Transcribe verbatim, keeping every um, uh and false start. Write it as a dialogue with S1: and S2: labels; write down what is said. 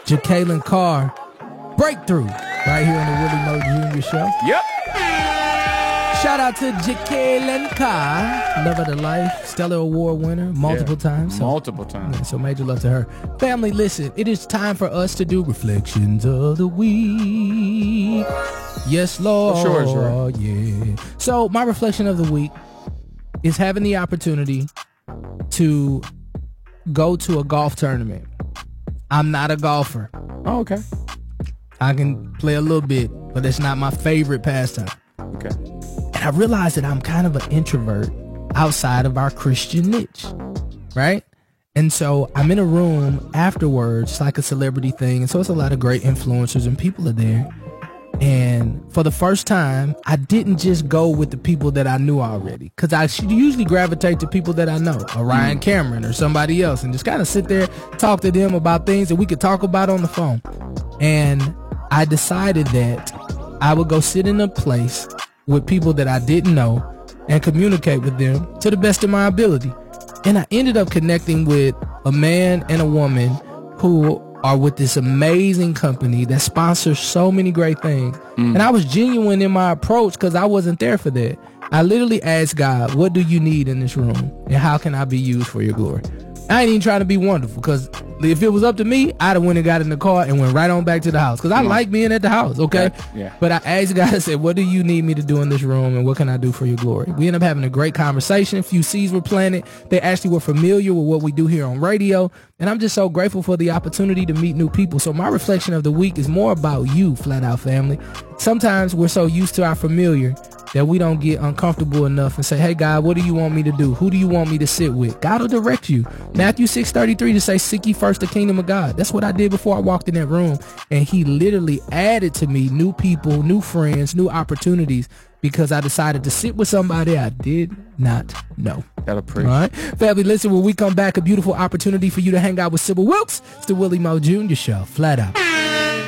S1: Jacqueline Carr, Breakthrough, right here on the Willie Mo Junior Show.
S2: Yep.
S1: Shout out to Jacqueline Carr, Love of the Life, Stellar Award winner multiple
S2: yeah.
S1: times. So,
S2: multiple times.
S1: Yeah, so major love to her. Family, listen, it is time for us to do Reflections of the Week. Yes, Lord.
S2: Sure, sure.
S1: Yeah. So my reflection of the week is having the opportunity to go to a golf tournament. I'm not a golfer.
S2: Oh, okay.
S1: I can play a little bit, but it's not my favorite pastime.
S2: Okay.
S1: And I realized that I'm kind of an introvert outside of our Christian niche, right? And so I'm in a room afterwards, it's like a celebrity thing. And so it's a lot of great influencers and people are there. And for the first time, I didn't just go with the people that I knew already. Because I should usually gravitate to people that I know, or Ryan Cameron or somebody else, and just kind of sit there, talk to them about things that we could talk about on the phone. And I decided that I would go sit in a place with people that I didn't know and communicate with them to the best of my ability. And I ended up connecting with a man and a woman who are with this amazing company that sponsors so many great things. Mm. And I was genuine in my approach because I wasn't there for that. I literally asked God, what do you need in this room? And how can I be used for your glory? I ain't even trying to be wonderful, because if it was up to me, I'd have went and got in the car and went right on back to the house, because I yeah. like being at the house, okay?
S2: Yeah. Yeah.
S1: But I asked God, I said, what do you need me to do in this room, and what can I do for your glory? We ended up having a great conversation. A few seeds were planted. They actually were familiar with what we do here on radio, and I'm just so grateful for the opportunity to meet new people. So my reflection of the week is more about you, Flat Out family. Sometimes we're so used to our familiar that we don't get uncomfortable enough and say, hey, God, what do you want me to do? Who do you want me to sit with? God will direct you. Matthew six thirty-three to say, seek ye first the kingdom of God. That's what I did before I walked in that room. And he literally added to me new people, new friends, new opportunities, because I decided to sit with somebody I did not know.
S2: That'll preach.
S1: All right. Family, listen, when we come back, a beautiful opportunity for you to hang out with Sybil Wilkes. It's the Willie Mo Junior Show. Flat Out.